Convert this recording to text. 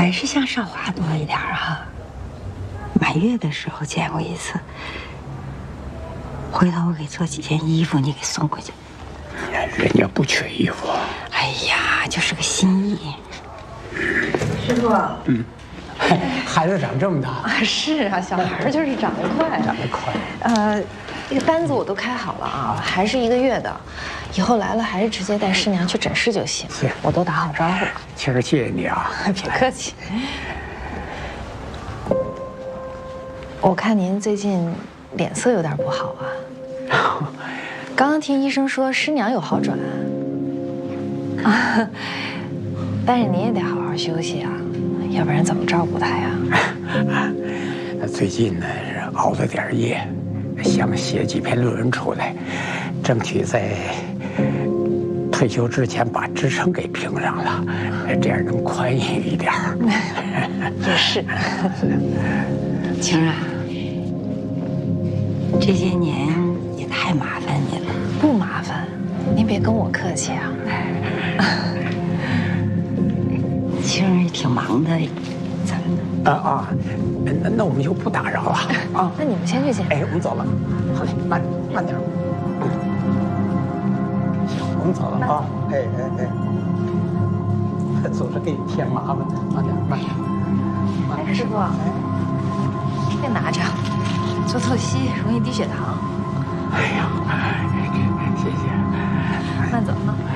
还是像少华多一点哈。满月的时候见过一次，回头我给做几件衣服，你给送回去。 人家不缺衣服。 哎呀，就是个心意。 师傅， 孩子长这么大啊，是啊，小孩就是长得快， 长得快。 这个单子我都开好了啊，还是1个月的，以后来了还是直接带师娘去诊室就行。 是， 我都打好招呼了。 其实谢谢你啊， 别客气。我看您最近脸色有点不好啊。刚刚听医生说师娘有好转啊，但是您也得好好休息啊，要不然怎么照顾她呀？ 最近呢是熬了点夜，想写几篇论文出来，争取在退休之前把职称给评上了，这样能宽裕一点。 也是。 晴儿啊，这些年也太麻烦你了。 不麻烦，您别跟我客气啊。 晴儿也挺忙的，咱们那我们就不打扰了啊。 那你们先去见。 哎，我们走了。好嘞，慢点。行，我们走了啊。总是给你添麻烦，慢点。 哎，师傅，别拿着，做透析容易低血糖。 哎呀，谢谢。 慢走啊。